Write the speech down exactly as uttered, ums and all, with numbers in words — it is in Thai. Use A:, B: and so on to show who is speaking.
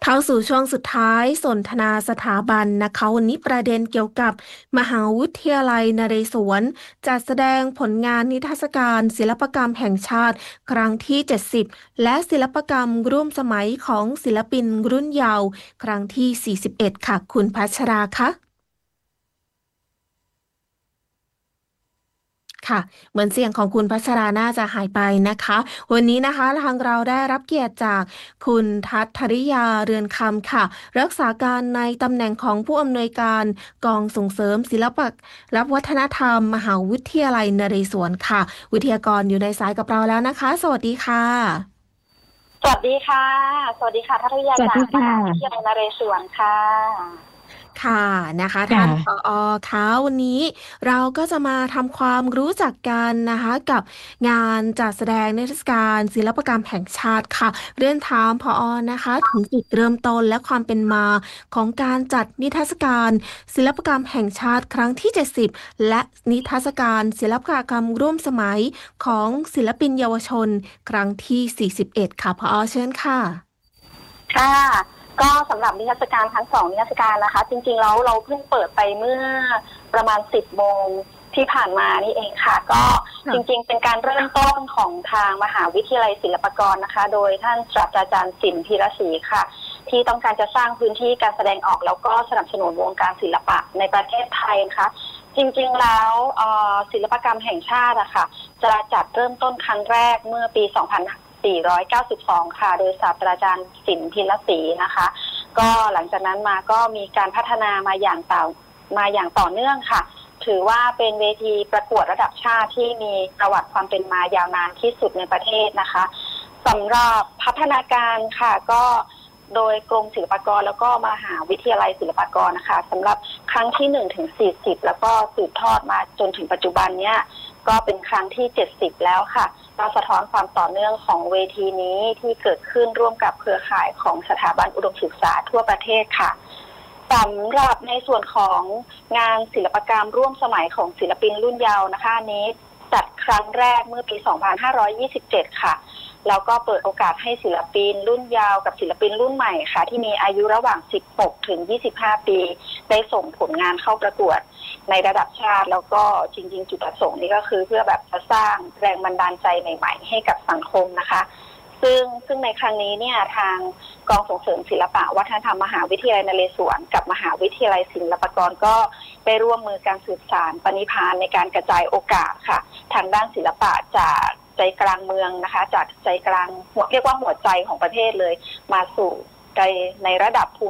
A: เข้าสู่ช่วงสุดท้ายสนทนาสถาบันนะคะวันนี้ประเด็นเกี่ยวกับมหาวิทยาลัยนเรศวรจัดแสดงผลงานนิทรรศการศิลปกรรมแห่งชาติครั้งที่เจ็ดสิบและศิลปกรรมร่วมสมัยของศิลปินรุ่นเยาว์ครั้งที่สี่สิบเอ็ดค่ะคุณพัชราคะ ค่ะเหมือนเสียงของคุณพัชราน่าจะหายไปนะคะวันนี้นะคะทางเราได้รับเกียรติจากคุณทัศธริยาเรือนคำค่ะรักษาการในตำแหน่งของผู้อำนวยการกองส่งเสริมศิลปะและวัฒนธรรมมหาวิทยาลัยนเรศวรค่ะวิทยากรอยู่ในสายกับเราแล้วนะคะสวัสดีค่ะ
B: สวัสดีค่ะ สวัสดีค่ะทัศยา
C: สวัส
B: จากม
C: ดีค่ะ
B: หาวิทยาลัยนเรศวรค่ะ
A: ค่ะนะคะท่านผ
C: ค่ะ
A: อคะวันนี้เราก็จะมาทำความรู้จักกันนะคะกับงานจัดแสดงนิทรรศการศิลปกรรมแห่งชาติค่ะเรียนถามผอนะคะถึงจุดเริ่มต้นและความเป็นมาของการจัดนิทรรศการศิลปกรรมแห่งชาติครั้งที่เจ็ดสิบและนิทรรศการศิลปกรรมร่วมสมัยของศิลปินเยาวชนครั้งที่สี่สิบเอ็ดค่ะผอเชิญค่ะ
B: ค่ะ ก็สำหรับนิทรรศการทั้งสองนิทรรศการนะคะ จริงๆแล้วเราเพิ่งเปิดไปเมื่อประมาณสิบโมงที่ผ่านมานี่เองค่ะ ก็จริงๆเป็นการเริ่มต้นของทางมหาวิทยาลัยศิลปากรนะคะ โดยท่านศาสตราจารย์สินธีรศรีค่ะ ที่ต้องการจะสร้างพื้นที่การแสดงออกแล้วก็สนับสนุนวงการศิลปะในประเทศไทยนะคะ จริงๆแล้วศิลปกรรมแห่งชาติอะค่ะจะจัดเริ่มต้นครั้งแรกเมื่อปี สองพันสี่ร้อยเก้าสิบสอง ค่ะ โดยศาสตราจารย์สินธีรศรีนะคะ ก็หลังจากนั้นมาก็มีการพัฒนามาอย่างต่อมาอย่างต่อเนื่องค่ะ ถือว่าเป็นเวทีประกวดระดับชาติที่มีประวัติความเป็นมายาวนานที่สุดในประเทศนะคะสำหรับพัฒนาการค่ะก็โดยกรมศิลปากรแล้วก็มหาวิทยาลัยศิลปากรนะคะสำหรับครั้งที่หนึ่งถึงสี่สิบแล้วก็สืบทอดมาจนถึงปัจจุบันเนี้ยก็เป็นครั้งที่เจ็ดสิบแล้วค่ะเราสะท้อนความต่อเนื่องของเวทีนี้ที่เกิดขึ้นร่วมกับเครือข่ายของสถาบันอุดมศึกษาทั่วประเทศค่ะสำหรับในส่วนของงานศิลปกรรมร่วมสมัยของศิลปินรุ่นเยาว์นะคะนี้จัดครั้งแรกเมื่อปี สองพันห้าร้อยยี่สิบเจ็ด ค่ะแล้วก็เปิดโอกาสให้ศิลปินรุ่นเยาว์กับศิลปินรุ่นใหม่ค่ะที่มีอายุระหว่างสิบหกถึงยี่สิบห้าปีได้ส่งผลงานเข้าประกวดในระดับชาติแล้วก็จริงๆจุดประสงค์นี้ก็คือเพื่อแบบจะสร้างแรงบันดาลใจใหม่ๆให้กับสังคมนะคะซึ่งซึ่งในครั้งนี้เนี่ยทางกองส่งเสริมศิลปะวัฒนธรรมมหาวิทยาลัยนเรศวรกับมหาวิทยาลัยศิลปากรก็ได้ร่วมมือการสื่อสารปณิพานในการกระจายโอกาสค่ะทางด้านศิลปะจากใจกลางเมืองนะคะจากใจกลางหัวเรียกว่าหัวใจของประเทศเลยมาสู่ในในระดับภูมิ